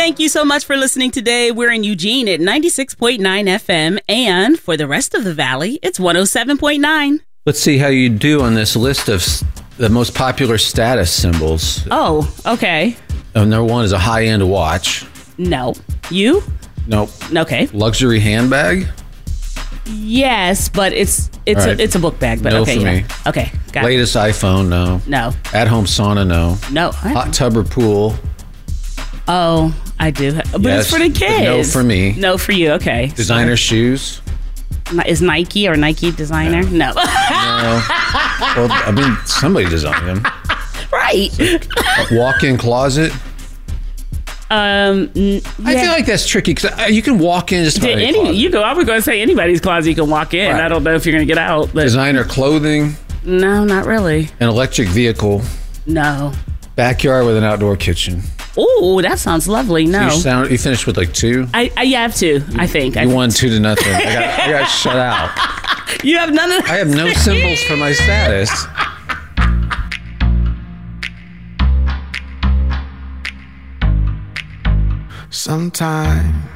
Thank you so much for listening today. We're in Eugene at 96.9 FM. And for the rest of the Valley, it's 107.9. Let's see how you do on this list of the most popular status symbols. Oh, okay. Number one is a high-end watch. No. You? Nope. Okay. Luxury handbag? Yes, but it's right. a book bag. But No okay, for yeah. me. Okay, got it. Latest iPhone? No. No. At-home sauna? No. No. Hot tub or pool? Oh, I do. But Yes, it's for the but kids. no for me. No for you. Okay. Designer shoes? Is Nike or Nike designer? No. No. Well, I mean, somebody designed them. Right. Walk-in closet? I feel like that's tricky because you can walk in just about any closet. I was going to say anybody's closet you can walk in. Right. I don't know if you're going to get out. But Designer clothing? no, not really. An electric vehicle? No. Backyard with an outdoor kitchen? Oh, that sounds lovely. No. You finished with like 2? I have two, I think. You won 2-0. I got shut out. You have none of I have no symbols for my status. Sometime